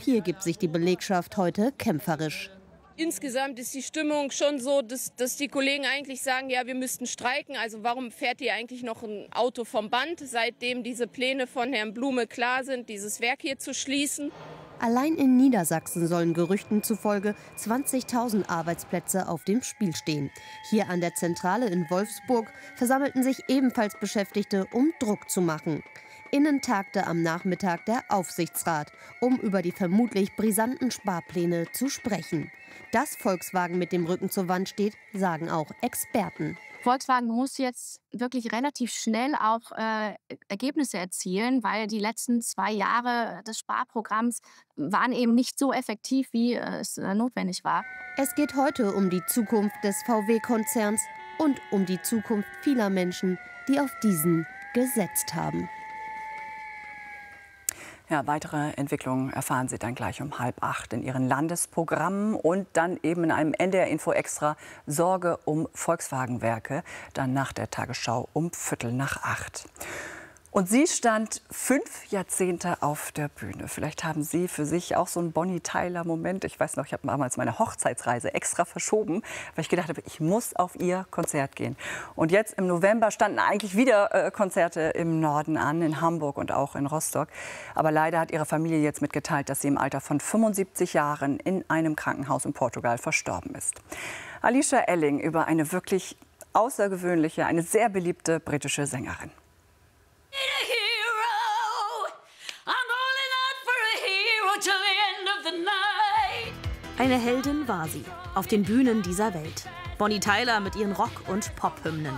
hier gibt sich die Belegschaft heute kämpferisch. Insgesamt ist die Stimmung schon so, dass die Kollegen eigentlich sagen, ja, wir müssten streiken. Also warum fährt hier eigentlich noch ein Auto vom Band, seitdem diese Pläne von Herrn Blume klar sind, dieses Werk hier zu schließen? Allein in Niedersachsen sollen Gerüchten zufolge 20.000 Arbeitsplätze auf dem Spiel stehen. Hier an der Zentrale in Wolfsburg versammelten sich ebenfalls Beschäftigte, um Druck zu machen. Innen tagte am Nachmittag der Aufsichtsrat, um über die vermutlich brisanten Sparpläne zu sprechen. Dass Volkswagen mit dem Rücken zur Wand steht, sagen auch Experten. Volkswagen muss jetzt wirklich relativ schnell auch Ergebnisse erzielen, weil die letzten 2 Jahre des Sparprogramms waren eben nicht so effektiv, wie es notwendig war. Es geht heute um die Zukunft des VW-Konzerns und um die Zukunft vieler Menschen, die auf diesen gesetzt haben. Ja, weitere Entwicklungen erfahren Sie dann gleich um 7:30 in Ihren Landesprogrammen und dann eben in einem NDR Info Extra Sorge um Volkswagen-Werke, dann nach der Tagesschau um 7:45. Und sie stand 5 Jahrzehnte auf der Bühne. Vielleicht haben Sie für sich auch so einen Bonnie-Tyler-Moment. Ich weiß noch, ich habe damals meine Hochzeitsreise extra verschoben, weil ich gedacht habe, ich muss auf ihr Konzert gehen. Und jetzt im November standen eigentlich wieder Konzerte im Norden an, in Hamburg und auch in Rostock. Aber leider hat ihre Familie jetzt mitgeteilt, dass sie im Alter von 75 Jahren in einem Krankenhaus in Portugal verstorben ist. Alicia Elling über eine wirklich außergewöhnliche, eine sehr beliebte britische Sängerin. Eine Heldin war sie auf den Bühnen dieser Welt. Bonnie Tyler mit ihren Rock- und Pop-Hymnen.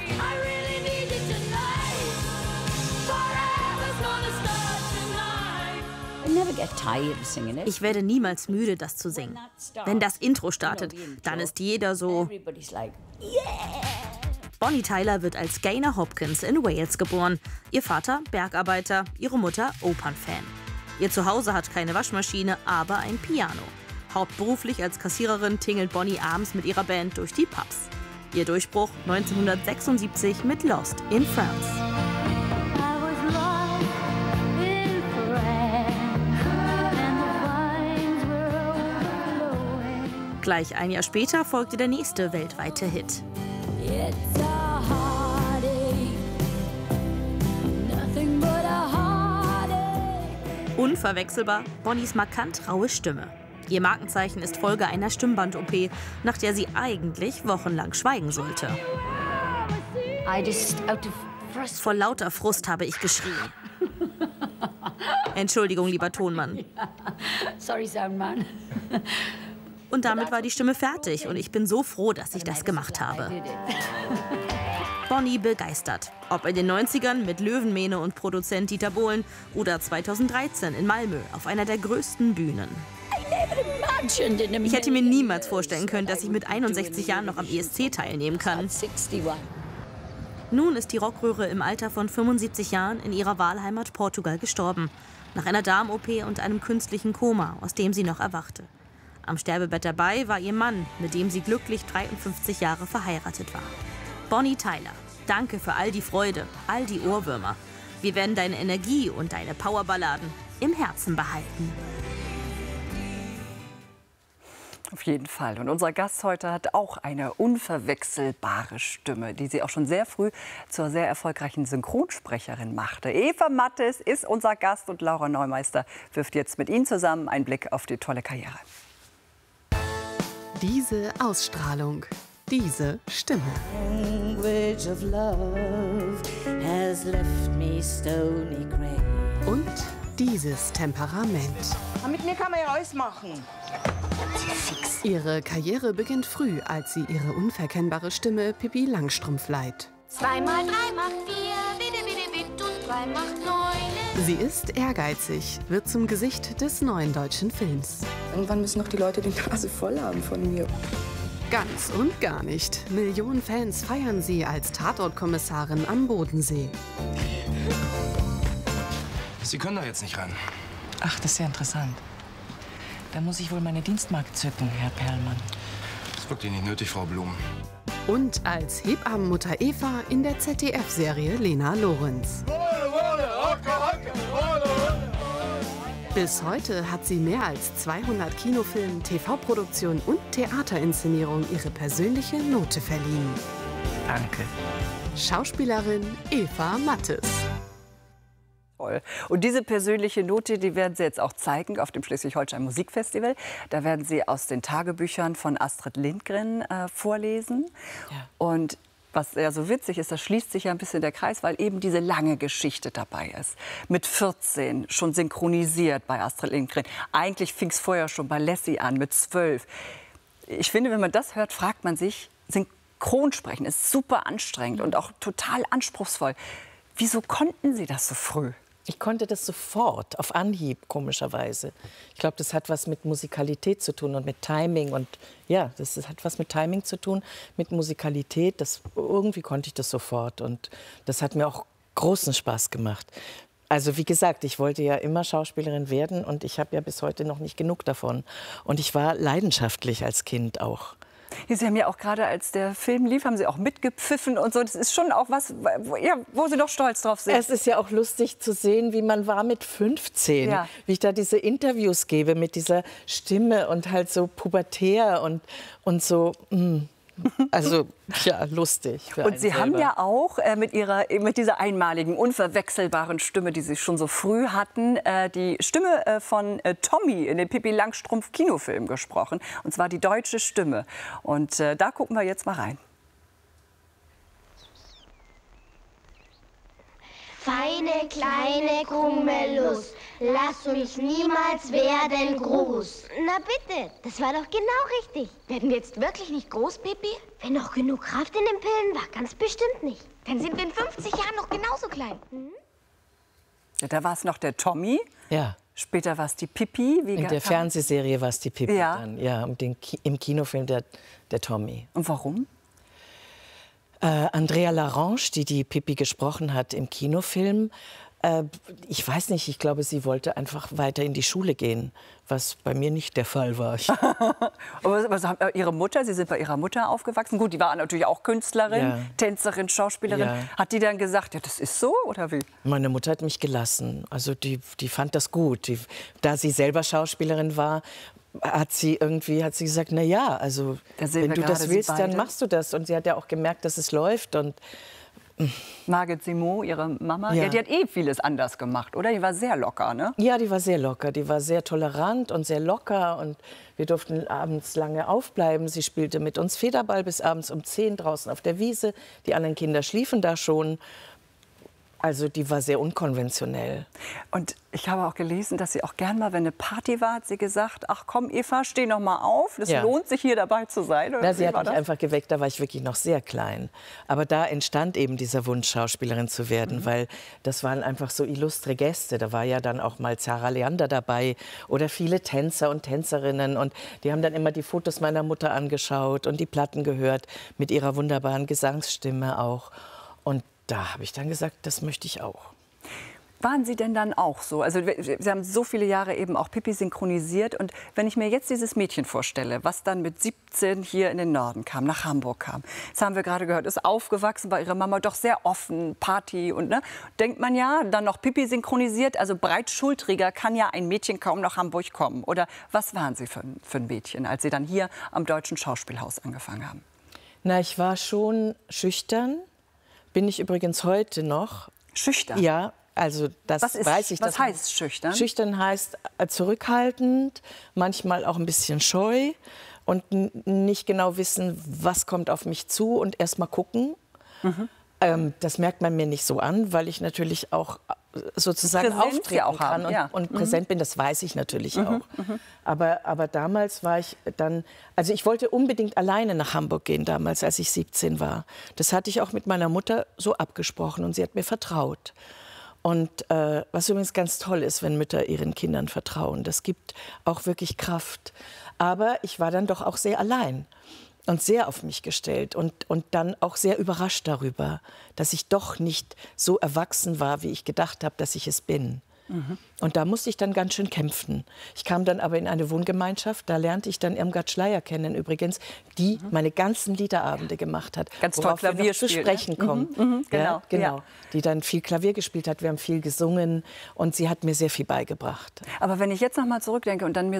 Ich werde niemals müde, das zu singen. Wenn das Intro startet, dann ist jeder so... Bonnie Tyler wird als Gaynor Hopkins in Wales geboren. Ihr Vater Bergarbeiter, ihre Mutter Opernfan. Ihr Zuhause hat keine Waschmaschine, aber ein Piano. Hauptberuflich als Kassiererin tingelt Bonnie abends mit ihrer Band durch die Pubs. Ihr Durchbruch 1976 mit Lost in France. Gleich ein Jahr später folgte der nächste weltweite Hit. Unverwechselbar Bonnies markant raue Stimme. Ihr Markenzeichen ist Folge einer Stimmband-OP, nach der sie eigentlich wochenlang schweigen sollte. Vor lauter Frust habe ich geschrien. Entschuldigung, lieber Tonmann. Sorry, Soundman. Und damit war die Stimme fertig und ich bin so froh, dass ich das gemacht habe. Bonnie begeistert. Ob in den 90ern mit Löwenmähne und Produzent Dieter Bohlen oder 2013 in Malmö auf einer der größten Bühnen. Ich hätte mir niemals vorstellen können, dass ich mit 61 Jahren noch am ESC teilnehmen kann. Nun ist die Rockröhre im Alter von 75 Jahren in ihrer Wahlheimat Portugal gestorben. Nach einer Darm-OP und einem künstlichen Koma, aus dem sie noch erwachte. Am Sterbebett dabei war ihr Mann, mit dem sie glücklich 53 Jahre verheiratet war. Bonnie Tyler, danke für all die Freude, all die Ohrwürmer. Wir werden deine Energie und deine Powerballaden im Herzen behalten. Auf jeden Fall. Und unser Gast heute hat auch eine unverwechselbare Stimme, die sie auch schon sehr früh zur sehr erfolgreichen Synchronsprecherin machte. Eva Mattes ist unser Gast und Laura Neumeister wirft jetzt mit Ihnen zusammen einen Blick auf die tolle Karriere. Diese Ausstrahlung, diese Stimme. Und dieses Temperament. Mit mir kann man ja alles machen. Ihre Karriere beginnt früh, als sie ihre unverkennbare Stimme Pippi Langstrumpf leiht. 2 mal 3 macht 4, bitte, bitte, bitte, und 3 macht 9. Sie ist ehrgeizig, wird zum Gesicht des neuen deutschen Films. Irgendwann müssen noch die Leute die Nase voll haben von mir. Ganz und gar nicht. Millionen Fans feiern sie als Tatortkommissarin am Bodensee. Sie können da jetzt nicht ran. Ach, das ist ja interessant. Da muss ich wohl meine Dienstmarke zücken, Herr Perlmann. Das ist wirklich nicht nötig, Frau Blum. Und als Hebammenmutter Eva in der ZDF-Serie Lena Lorenz. Bis heute hat sie mehr als 200 Kinofilmen, TV-Produktionen und Theaterinszenierungen ihre persönliche Note verliehen. Danke. Schauspielerin Eva Mattes. Und diese persönliche Note, die werden Sie jetzt auch zeigen auf dem Schleswig-Holstein Musikfestival. Da werden Sie aus den Tagebüchern von Astrid Lindgren vorlesen. Ja. Und was ja so witzig ist, da schließt sich ja ein bisschen der Kreis, weil eben diese lange Geschichte dabei ist. Mit 14 schon synchronisiert bei Astrid Lindgren. Eigentlich fing es vorher schon bei Lassie an, mit 12. Ich finde, wenn man das hört, fragt man sich, Synchronsprechen ist super anstrengend und auch total anspruchsvoll. Wieso konnten Sie das so früh? Ich konnte das sofort, auf Anhieb, komischerweise. Ich glaube, das hat was mit Musikalität zu tun und mit Timing. Und ja, das hat was mit Timing zu tun, mit Musikalität. Irgendwie konnte ich das sofort. Und das hat mir auch großen Spaß gemacht. Also wie gesagt, ich wollte ja immer Schauspielerin werden und ich habe ja bis heute noch nicht genug davon. Und ich war leidenschaftlich als Kind auch. Sie haben ja auch gerade, als der Film lief, haben Sie auch mitgepfiffen und so. Das ist schon auch was, wo Sie doch stolz drauf sind. Es ist ja auch lustig zu sehen, wie man war mit 15. Ja. Wie ich da diese Interviews gebe mit dieser Stimme und halt so pubertär und so. Also, ja, lustig. Und Sie haben ja auch mit dieser einmaligen, unverwechselbaren Stimme, die Sie schon so früh hatten, die Stimme von Tommy in dem Pippi Langstrumpf-Kinofilm gesprochen. Und zwar die deutsche Stimme. Und da gucken wir jetzt mal rein. Feine kleine Krummelnuss, lass uns niemals werden groß. Na bitte, das war doch genau richtig. Werden wir jetzt wirklich nicht groß, Pippi? Wenn noch genug Kraft in den Pillen war, ganz bestimmt nicht. Dann sind wir in 50 Jahren noch genauso klein. Ja, da war es noch der Tommy. Ja. Später war es die Pippi. In der Fernsehserie war es die Pippi dann. Ja, und im Kinofilm der Tommy. Und warum? Andrea Larange, die Pippi gesprochen hat im Kinofilm, ich weiß nicht, ich glaube, sie wollte einfach weiter in die Schule gehen, was bei mir nicht der Fall war. Was Ihre Mutter, Sie sind bei Ihrer Mutter aufgewachsen, gut, die war natürlich auch Künstlerin, ja. Tänzerin, Schauspielerin. Ja. Hat die dann gesagt, ja, das ist so oder wie? Meine Mutter hat mich gelassen, also die fand das gut. Da sie selber Schauspielerin war, hat sie gesagt, na ja, also wenn du das willst, dann machst du das. Und sie hat ja auch gemerkt, dass es läuft. Und Margit Simon, ihre Mama, ja, die hat vieles anders gemacht, oder? Die war sehr locker, ne? Ja, die war sehr locker. Die war sehr tolerant und sehr locker. Und wir durften abends lange aufbleiben. Sie spielte mit uns Federball bis abends um 10 draußen auf der Wiese. Die anderen Kinder schliefen da schon. Also die war sehr unkonventionell. Und ich habe auch gelesen, dass sie auch gern mal, wenn eine Party war, hat sie gesagt, ach komm Eva, steh noch mal auf, es lohnt sich hier dabei zu sein. Na, sie hat mich einfach geweckt, da war ich wirklich noch sehr klein. Aber da entstand eben dieser Wunsch, Schauspielerin zu werden, weil das waren einfach so illustre Gäste. Da war ja dann auch mal Zara Leander dabei oder viele Tänzer und Tänzerinnen. Und die haben dann immer die Fotos meiner Mutter angeschaut und die Platten gehört mit ihrer wunderbaren Gesangsstimme auch. Und da habe ich dann gesagt, das möchte ich auch. Waren Sie denn dann auch so? Also Sie haben so viele Jahre eben auch Pippi synchronisiert. Und wenn ich mir jetzt dieses Mädchen vorstelle, was dann mit 17 hier in den Norden kam, nach Hamburg kam. Das haben wir gerade gehört, ist aufgewachsen bei ihrer Mama, doch sehr offen, Party. Und ne, denkt man ja, dann noch Pippi synchronisiert. Also breitschultriger kann ja ein Mädchen kaum nach Hamburg kommen. Oder was waren Sie für ein Mädchen, als Sie dann hier am Deutschen Schauspielhaus angefangen haben? Na, ich war schon schüchtern. Bin ich übrigens heute noch. Schüchtern? Ja, also das weiß ich. Was heißt schüchtern? Schüchtern heißt zurückhaltend, manchmal auch ein bisschen scheu und nicht genau wissen, was kommt auf mich zu und erst mal gucken. Das merkt man mir nicht so an, weil ich natürlich auch sozusagen auftreten kann und präsent bin. Das weiß ich natürlich auch. Aber damals war ich dann, also ich wollte unbedingt alleine nach Hamburg gehen damals, als ich 17 war. Das hatte ich auch mit meiner Mutter so abgesprochen und sie hat mir vertraut. Und was übrigens ganz toll ist, wenn Mütter ihren Kindern vertrauen. Das gibt auch wirklich Kraft. Aber ich war dann doch auch sehr allein. Und sehr auf mich gestellt und dann auch sehr überrascht darüber, dass ich doch nicht so erwachsen war, wie ich gedacht habe, dass ich es bin. Und da musste ich dann ganz schön kämpfen. Ich kam dann aber in eine Wohngemeinschaft, da lernte ich dann Irmgard Schleier kennen übrigens, die meine ganzen Liederabende gemacht hat. Ganz toll worauf wir Klavier noch zu spielen, sprechen ne? kommen. Genau. Ja. Die dann viel Klavier gespielt hat, wir haben viel gesungen und sie hat mir sehr viel beigebracht. Aber wenn ich jetzt noch mal zurückdenke und dann mir